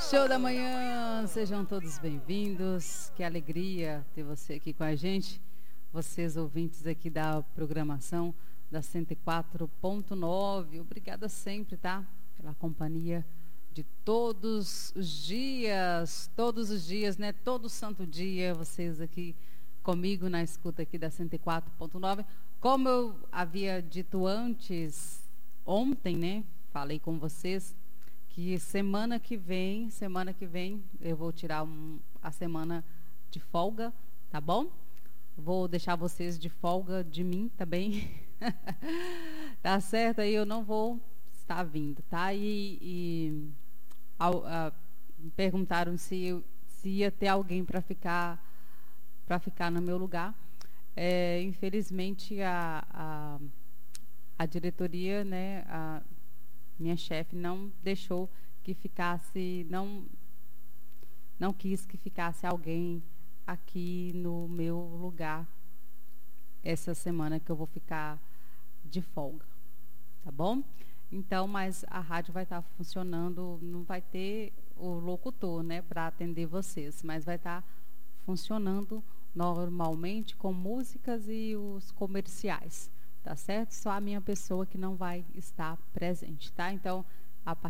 Show da manhã, sejam todos bem-vindos. Que alegria ter você aqui com a gente. Vocês ouvintes aqui da programação da 104.9. Obrigada sempre, tá? Pela companhia de todos os dias, né? Todo santo dia, vocês aqui comigo na escuta aqui da 104.9. Como eu havia dito antes, ontem, né? Falei com vocês que semana que vem eu vou tirar a semana de folga, tá bom? Vou deixar vocês de folga de mim também. Tá certo? Aí eu não vou estar vindo, tá? Me perguntaram se ia ter alguém para ficar no meu lugar. Infelizmente a diretoria, né, minha chefe não deixou que ficasse, não quis que ficasse alguém aqui no meu lugar essa semana que eu vou ficar de folga, tá bom? Então, mas a rádio vai estar funcionando, não vai ter o locutor, né, para atender vocês, mas vai estar funcionando normalmente com músicas e os comerciais. Tá certo? Só a minha pessoa que não vai estar presente, tá? Então,